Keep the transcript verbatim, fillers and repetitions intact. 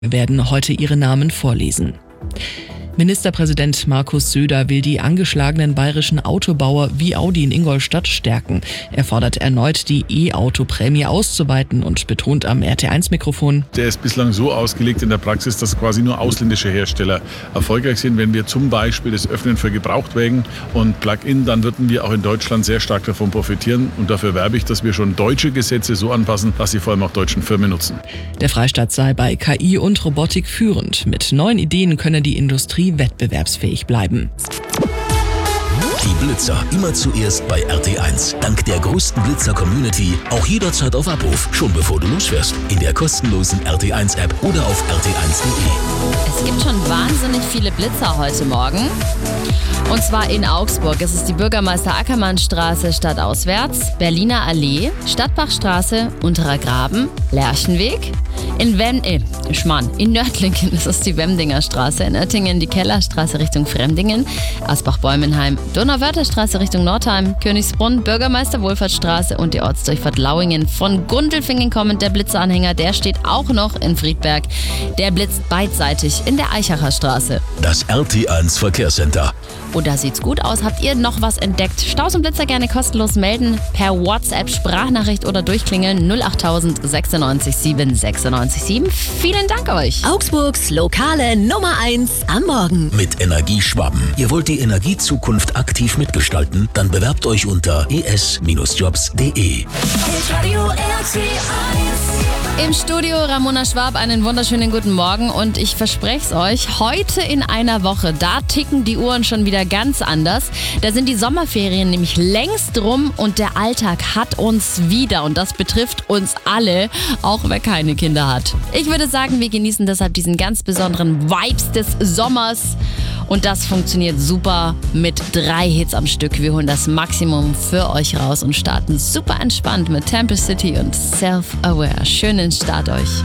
werden heute ihre Namen vorlesen. Ministerpräsident Markus Söder will die angeschlagenen bayerischen Autobauer wie Audi in Ingolstadt stärken. Er fordert erneut, die E-Auto-Prämie auszuweiten und betont am R T eins Mikrofon: Der ist bislang so ausgelegt in der Praxis, dass quasi nur ausländische Hersteller erfolgreich sind. Wenn wir zum Beispiel das öffnen für Gebrauchtwagen und Plug-in, dann würden wir auch in Deutschland sehr stark davon profitieren. Und dafür werbe ich, dass wir schon deutsche Gesetze so anpassen, dass sie vor allem auch deutschen Firmen nutzen. Der Freistaat sei bei K I und Robotik führend. Mit neuen Ideen könne die Industrie wettbewerbsfähig bleiben. Die Blitzer immer zuerst bei R T eins. Dank der größten Blitzer-Community auch jederzeit auf Abruf, schon bevor du losfährst. In der kostenlosen R T eins App oder auf r t eins punkt de. Es gibt schon wahnsinnig viele Blitzer heute Morgen. Und zwar in Augsburg. Es ist die Bürgermeister-Ackermann-Straße stadtauswärts, Berliner Allee, Stadtbachstraße, Unterer Graben, Lerchenweg. In Wem, äh, Schmarrn, in Nördlingen, das ist die Wemdinger Straße. In Oettingen die Kellerstraße Richtung Fremdingen, Asbach-Bäumenheim, Donauwörtherstraße Richtung Nordheim, Königsbrunn, Bürgermeister-Wohlfahrtsstraße und die Ortsdurchfahrt Lauingen. Von Gundelfingen kommend der Blitzeranhänger, der steht auch noch in Friedberg. Der blitzt beidseitig in der Eichacher Straße. Das R T eins Verkehrscenter. Oh, da sieht's gut aus. Habt ihr noch was entdeckt? Staus und Blitzer gerne kostenlos melden per WhatsApp, Sprachnachricht oder durchklingeln null acht tausend sechsundneunzig sieben sechsundneunzig sieben. Vielen Dank euch. Augsburgs lokale Nummer eins am Morgen. Mit Energie Schwaben. Ihr wollt die Energiezukunft aktiv mitgestalten? Dann bewerbt euch unter e s jobs punkt de. Im Studio Ramona Schwab, einen wunderschönen guten Morgen und ich verspreche es euch, heute in einer Woche, da ticken die Uhren schon wieder ganz anders. Da sind die Sommerferien nämlich längst rum und der Alltag hat uns wieder und das betrifft uns alle, auch wer keine Kinder hat. Ich würde sagen, wir genießen deshalb diesen ganz besonderen Vibes des Sommers und das funktioniert super mit drei Hits am Stück. Wir holen das Maximum für euch raus und starten super entspannt mit Temple City und Self-Aware. Schönen Start euch.